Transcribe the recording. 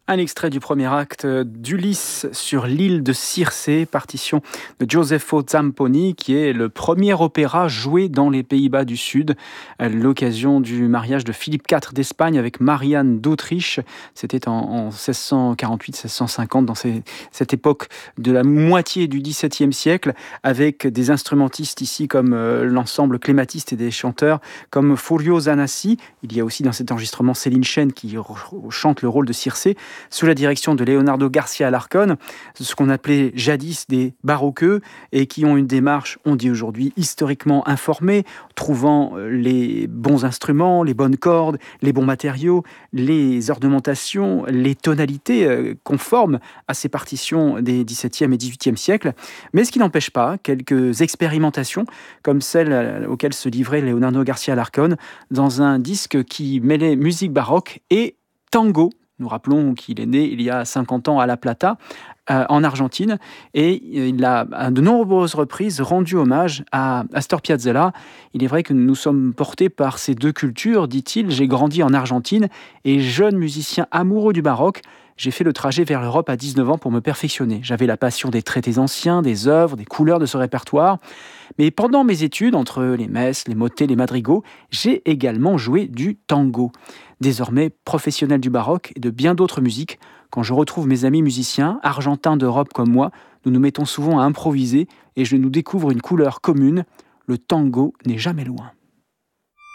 Un extrait du premier acte d'Ulysse sur l'île de Circé, partition de Gioseffo Zamponi, qui est le premier opéra joué dans les Pays-Bas du Sud, à l'occasion du mariage de Philippe IV d'Espagne avec Marianne d'Autriche. C'était en 1648-1650, dans cette époque de la moitié du XVIIe siècle, avec des instrumentistes ici comme l'ensemble clématiste et des chanteurs comme Furio Zanassi. Il y a aussi dans cet enregistrement Céline Chêne qui chante le rôle de Circé, sous la direction de Leonardo Garcia Alarcón, ce qu'on appelait jadis des baroqueux et qui ont une démarche, on dit aujourd'hui, historiquement informée, trouvant les bons instruments, les bonnes cordes, les bons matériaux, les ornementations, les tonalités conformes à ces partitions des XVIIe et XVIIIe siècles, mais ce qui n'empêche pas quelques expérimentations comme celle auxquelles se livrait Leonardo Garcia Alarcón dans un disque qui mêlait musique baroque et tango. Nous rappelons qu'il est né il y a 50 ans à La Plata, en Argentine, et il a à de nombreuses reprises rendu hommage à Astor Piazzolla. Il est vrai que nous sommes portés par ces deux cultures, dit-il. J'ai grandi en Argentine et jeune musicien amoureux du baroque, j'ai fait le trajet vers l'Europe à 19 ans pour me perfectionner. J'avais la passion des traités anciens, des œuvres, des couleurs de ce répertoire. Mais pendant mes études, entre les messes, les motets, les madrigaux, j'ai également joué du tango. Désormais professionnel du baroque et de bien d'autres musiques, quand je retrouve mes amis musiciens, argentins d'Europe comme moi, nous nous mettons souvent à improviser et je nous découvre une couleur commune. Le tango n'est jamais loin.